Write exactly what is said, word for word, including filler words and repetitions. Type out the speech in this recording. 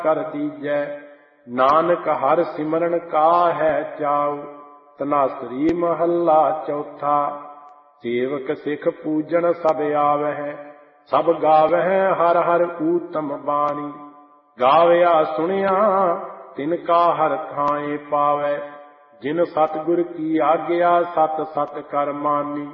कर दीजै। नानक हर सिमरन का है चाऊ, तनासरी महला चौथा। सेवक सिख पूजन सब आवह, सब गावह हर हर ऊतम बाणी। गावया सुनिया तिनका हर थाए पावै, जिन सतगुर की आज्ञा सत सत कर मानी।